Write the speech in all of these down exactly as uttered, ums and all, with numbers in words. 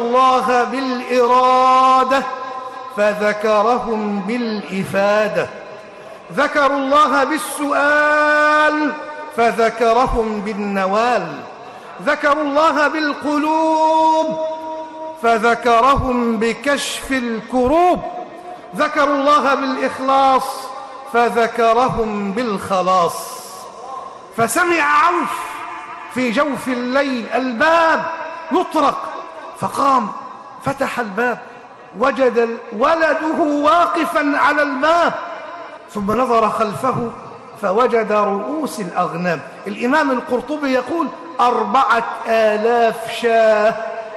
الله بالإرادة فذكرهم بالإفادة، ذكروا الله بالسؤال فذكرهم بالنوال، ذكروا الله بالقلوب فذكرهم بكشف الكروب، ذكروا الله بالإخلاص فذكرهم بالخلاص. فسمع عوف في جوف الليل الباب يطرق، فقام فتح الباب وجد ولده واقفا على الباب، ثم نظر خلفه فوجد رؤوس الأغنام. الإمام القرطبي يقول أربعة آلاف شاة،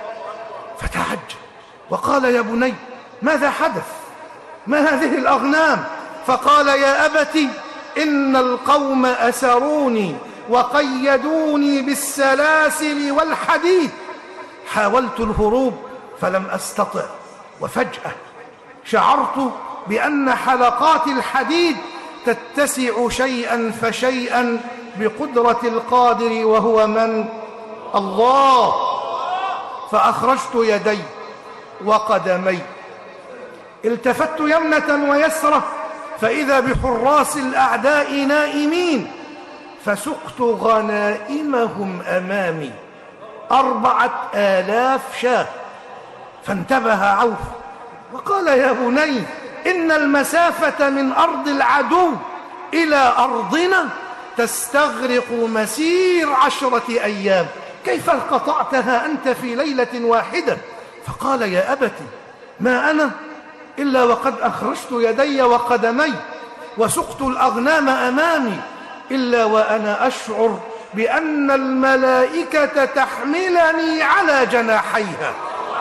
فتعجب وقال يا بني ماذا حدث؟ ما هذه الأغنام؟ فقال يا أبت إن القوم أسروني وقيدوني بالسلاسل والحديد، حاولت الهروب فلم أستطع، وفجأة شعرت بأن حلقات الحديد تتسع شيئا فشيئا بقدرة القادر وهو من؟ الله. فأخرجت يدي وقدمي، التفت يمنة ويسرة فإذا بحراس الأعداء نائمين، فسقت غنائمهم أمامي أربعة آلاف شاة. فانتبه عوف وقال يا بني إن المسافة من أرض العدو إلى أرضنا تستغرق مسير عشرة أيام، كيف قطعتها أنت في ليلة واحدة؟ فقال يا أبت ما أنا إلا وقد أخرجت يدي وقدمي وسقت الأغنام أمامي، إلا وأنا أشعر بأن الملائكة تحملني على جناحيها.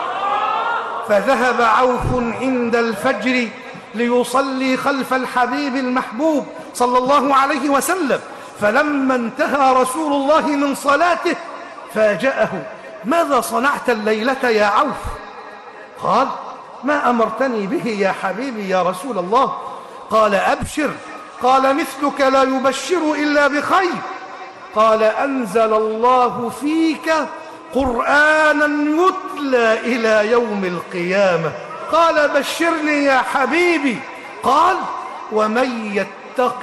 فذهب عوف عند الفجر ليصلي خلف الحبيب المحبوب صلى الله عليه وسلم، فلما انتهى رسول الله من صلاته فاجأه ماذا صنعت الليلة يا عوف؟ قال ما أمرتني به يا حبيبي يا رسول الله. قال أبشر. قال مثلك لا يبشر إلا بخير. قال أنزل الله فيك قرآنا يتلى إلى يوم القيامة. قال بشرني يا حبيبي. قال ومن يتق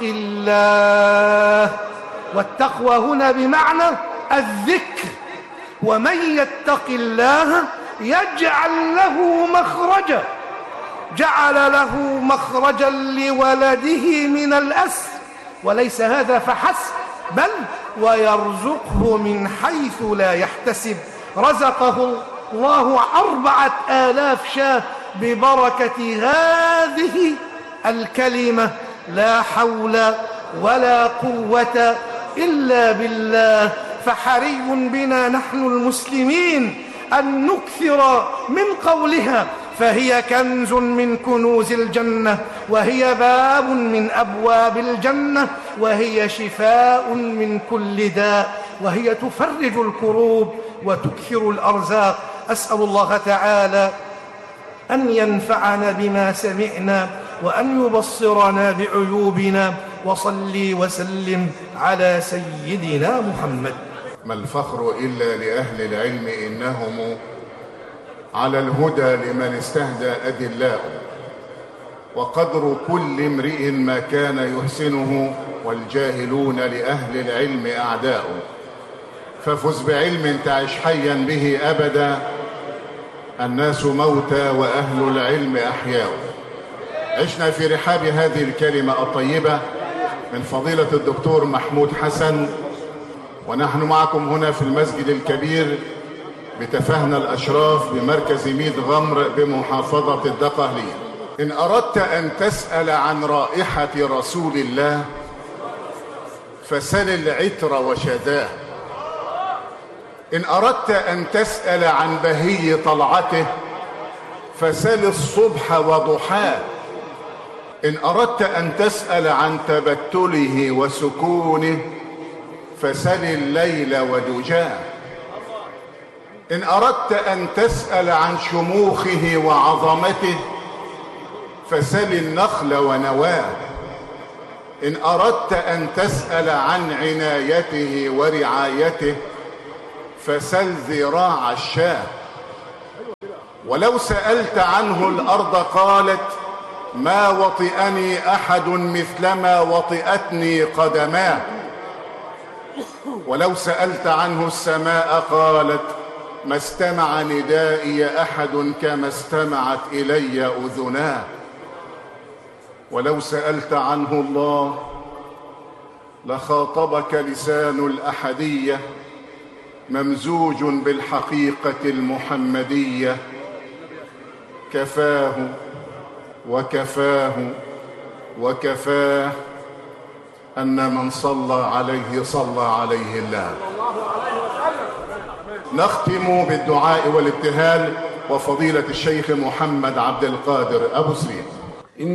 الله، والتقوى هنا بمعنى الذكر، ومن يتق الله يجعل له مخرجا، جعل له مخرجا لولده من الأسر، وليس هذا فحسب بل ويرزقه من حيث لا يحتسب. رزقه الله أربعة آلاف شاة ببركة هذه الكلمة لا حول ولا قوة إلا بالله. فحري بنا نحن المسلمين أن نكثر من قولها، فهي كنز من كنوز الجنة، وهي باب من أبواب الجنة، وهي شفاء من كل داء، وهي تفرج الكروب وتكثر الأرزاق. أسأل الله تعالى أن ينفعنا بما سمعنا وأن يبصرنا بعيوبنا. وصلي وسلم على سيدنا محمد. ما الفخر إلا لأهل العلم إنهم على الهدى لمن استهدى أدلاء، وقدر كل امرئ ما كان يحسنه، والجاهلون لأهل العلم أعداء. ففز بعلم تعش حيا به أبدا، الناس موتى وأهل العلم أحياء. عشنا في رحاب هذه الكلمة الطيبة من فضيلة الدكتور محمود حسن، ونحن معكم هنا في المسجد الكبير بتفاهنا الأشراف بمركز ميت غمر بمحافظة الدقهلية. إن أردت أن تسأل عن رائحة رسول الله فسل العطر وشذاه، إن أردت أن تسأل عن بهي طلعته فسل الصبح وضحاه، إن أردت أن تسأل عن تبتله وسكونه فسل الليل ودجاه، إن أردت أن تسأل عن شموخه وعظمته فسل النخل ونواه، إن أردت أن تسأل عن عنايته ورعايته فسل ذراع الشاه. ولو سألت عنه الأرض قالت ما وطئني أحد مثلما وطئتني قدماه. ولو سألت عنه السماء قالت ما استمع ندائي أحد كما استمعت إلي أذناه. ولو سألت عنه الله لخاطبك لسان الأحدية ممزوج بالحقيقة المحمدية. كفاه وكفاه وكفاه أن من صلى عليه صلى عليه الله. نختم بالدعاء والابتهال وفضيلة الشيخ محمد عبد القادر أبو سريع.